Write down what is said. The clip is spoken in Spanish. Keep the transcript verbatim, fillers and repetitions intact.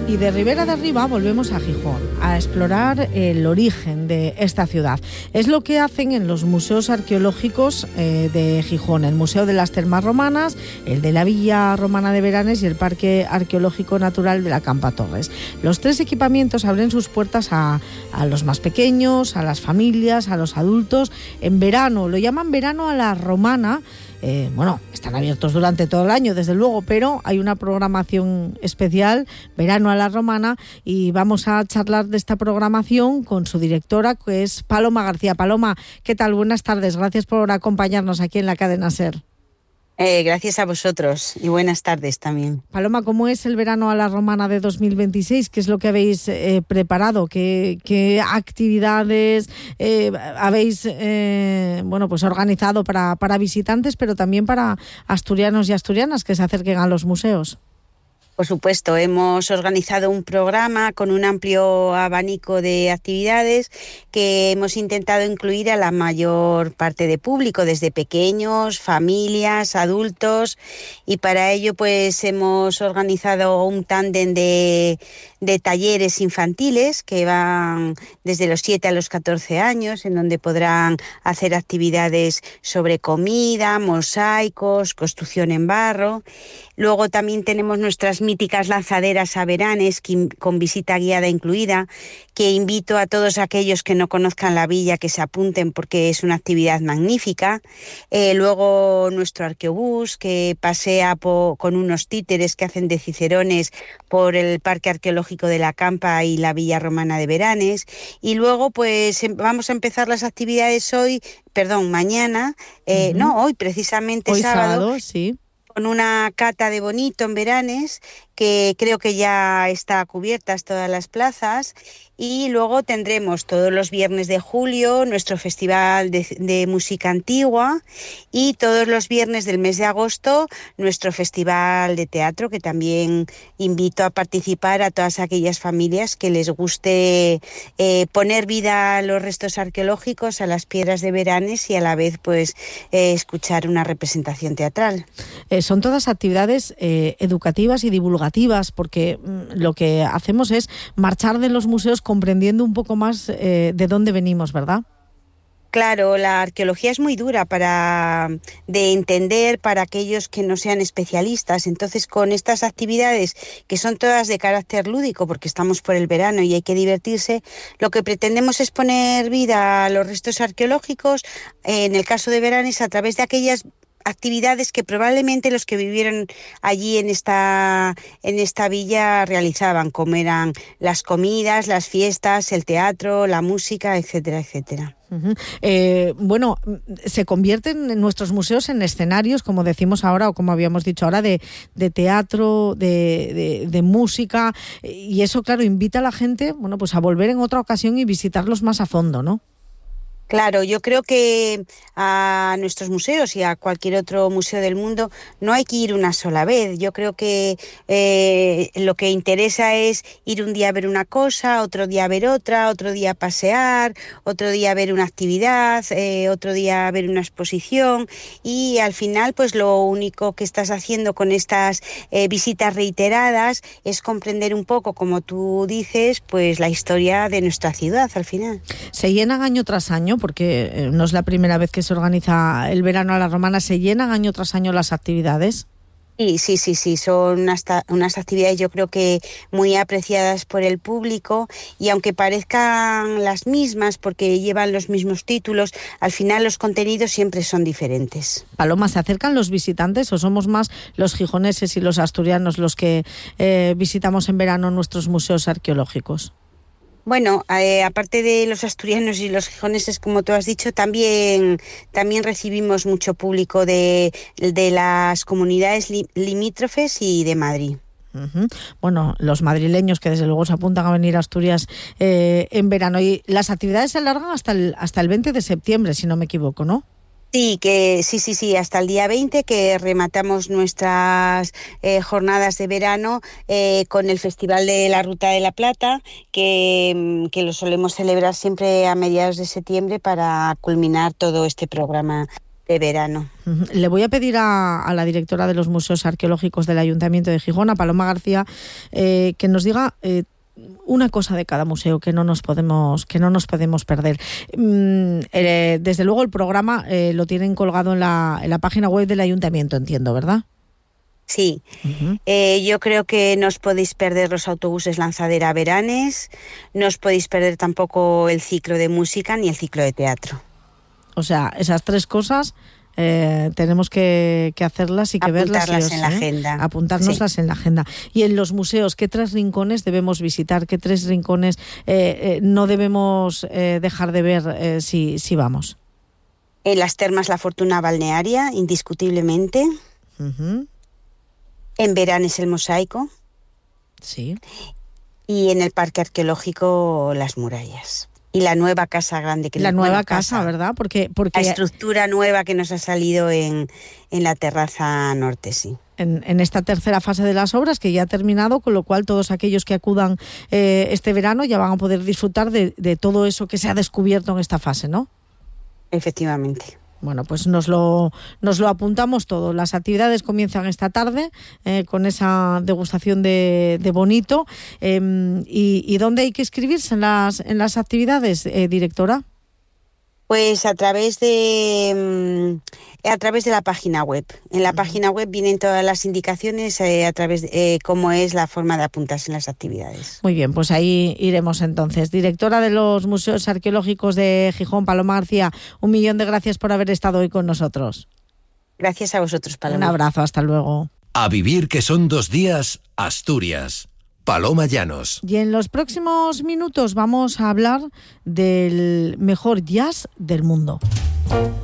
Y de Ribera de Arriba volvemos a Gijón, a explorar el origen de esta ciudad. Es lo que hacen en los museos arqueológicos eh, de Gijón, el Museo de las Termas Romanas, el de la Villa Romana de Beranes y el Parque Arqueológico Natural de la Campa Torres. Los tres equipamientos abren sus puertas a, a los más pequeños, a las familias, a los adultos. En verano, lo llaman verano a la romana. Eh, bueno, están abiertos durante todo el año, desde luego, pero hay una programación especial, Verano a la Romana, y vamos a charlar de esta programación con su directora, que es Paloma García. Paloma, ¿qué tal? Buenas tardes, gracias por acompañarnos aquí en la cadena SER. Eh, gracias a vosotros y buenas tardes también. Paloma, ¿cómo es el Verano a la Romana de dos mil veintiséis? ¿Qué es lo que habéis eh, preparado? ¿Qué, qué actividades eh, habéis eh, bueno, pues organizado para, para visitantes, pero también para asturianos y asturianas que se acerquen a los museos? Por supuesto, hemos organizado un programa con un amplio abanico de actividades que hemos intentado incluir a la mayor parte de público, desde pequeños, familias, adultos, y para ello pues hemos organizado un tándem de, de talleres infantiles que van desde los siete a los catorce años, en donde podrán hacer actividades sobre comida, mosaicos, construcción en barro. Luego también tenemos nuestras míticas lanzaderas a Beranes, con visita guiada incluida, que invito a todos aquellos que no conozcan la villa que se apunten porque es una actividad magnífica. Eh, luego nuestro arqueobús, que pasea po, con unos títeres que hacen de cicerones por el Parque Arqueológico de la Campa y la Villa Romana de Beranes. Y luego pues vamos a empezar las actividades hoy, perdón, mañana, eh, uh-huh. no, hoy precisamente hoy sábado, sábado sí. Con una cata de bonito en Beranes, que creo que ya está cubiertas todas las plazas, y luego tendremos todos los viernes de julio nuestro festival de, de música antigua, y todos los viernes del mes de agosto nuestro festival de teatro, que también invito a participar a todas aquellas familias que les guste eh, poner vida a los restos arqueológicos, a las piedras de Beranes, y a la vez pues eh, escuchar una representación teatral. Eh, son todas actividades eh, educativas y divulgativas, porque mm, lo que hacemos es marchar de los museos comprendiendo un poco más eh, de dónde venimos, ¿verdad? Claro, la arqueología es muy dura para de entender para aquellos que no sean especialistas. Entonces, con estas actividades, que son todas de carácter lúdico, porque estamos por el verano y hay que divertirse, lo que pretendemos es poner vida a los restos arqueológicos, en el caso de Beranes, a través de aquellas actividades que probablemente los que vivieron allí en esta en esta villa realizaban, como eran las comidas, las fiestas, el teatro, la música, etcétera, etcétera. Uh-huh. Eh, bueno, se convierten en nuestros museos en escenarios, como decimos ahora, o como habíamos dicho ahora, de, de teatro, de, de, de música, y eso, claro, invita a la gente, bueno, pues a volver en otra ocasión y visitarlos más a fondo, ¿no? Claro, yo creo que a nuestros museos y a cualquier otro museo del mundo no hay que ir una sola vez. Yo creo que eh, lo que interesa es ir un día a ver una cosa, otro día a ver otra, otro día a pasear, otro día a ver una actividad, eh, otro día a ver una exposición, y al final pues lo único que estás haciendo con estas eh, visitas reiteradas es comprender un poco, como tú dices, pues la historia de nuestra ciudad al final. Se llenan año tras año, porque no es la primera vez que se organiza el Verano a la Romana. ¿Se llenan año tras año las actividades? Sí, sí, sí, sí, son unas, unas actividades yo creo que muy apreciadas por el público, y aunque parezcan las mismas porque llevan los mismos títulos, al final los contenidos siempre son diferentes. Paloma, ¿se acercan los visitantes o somos más los gijoneses y los asturianos los que eh, visitamos en verano nuestros museos arqueológicos? Bueno, eh, aparte de los asturianos y los gijoneses, como tú has dicho, también, también recibimos mucho público de, de las comunidades li, limítrofes y de Madrid. Uh-huh. Bueno, los madrileños que desde luego se apuntan a venir a Asturias eh, en verano. Y las actividades se alargan hasta el, hasta el veinte de septiembre, si no me equivoco, ¿no? Sí, que sí, sí, sí, hasta el día veinte, que rematamos nuestras eh, jornadas de verano eh, con el Festival de la Ruta de la Plata, que, que lo solemos celebrar siempre a mediados de septiembre para culminar todo este programa de verano. Le voy a pedir a, a la directora de los Museos Arqueológicos del Ayuntamiento de Gijón, a Paloma García, eh, que nos diga eh, una cosa de cada museo que no nos podemos que no nos podemos perder. Mm, eh, desde luego el programa eh, lo tienen colgado en la, en la página web del Ayuntamiento, entiendo, ¿verdad? Sí, uh-huh. eh, yo creo que no os podéis perder los autobuses lanzadera veranes, no os podéis perder tampoco el ciclo de música ni el ciclo de teatro. O sea, esas tres cosas eh, tenemos que, que hacerlas y que verlas. Apuntarlas sí, en la ¿eh? agenda. Apuntárnoslas sí. en la agenda. Y en los museos, ¿qué tres rincones debemos visitar? ¿Qué tres rincones eh, eh, no debemos eh, dejar de ver eh, si, si vamos? En las termas La Fortuna Balnearia, indiscutiblemente. Uh-huh. En Veranes el Mosaico. Sí. Y en el Parque Arqueológico Las Murallas. Y la nueva casa grande que la nos, nueva bueno, casa, casa, ¿verdad? Porque, porque la estructura nueva que nos ha salido en, en la terraza norte, sí. En, en esta tercera fase de las obras, que ya ha terminado, con lo cual todos aquellos que acudan eh, este verano ya van a poder disfrutar de, de todo eso que se ha descubierto en esta fase, ¿no? Efectivamente. Bueno, pues nos lo, nos lo apuntamos todo. Las actividades comienzan esta tarde eh, con esa degustación de, de bonito. Eh, y, ¿Y dónde hay que inscribirse en las, en las actividades, eh, directora? Pues a través de a través de la página web. En la uh-huh. página web vienen todas las indicaciones eh, a través de eh, cómo es la forma de apuntarse en las actividades. Muy bien, pues ahí iremos entonces. Directora de los Museos Arqueológicos de Gijón, Paloma García, un millón de gracias por haber estado hoy con nosotros. Gracias a vosotros, Paloma. Un abrazo, hasta luego. A vivir que son dos días, Asturias. Paloma Llanos. Y en los próximos minutos vamos a hablar del mejor jazz del mundo.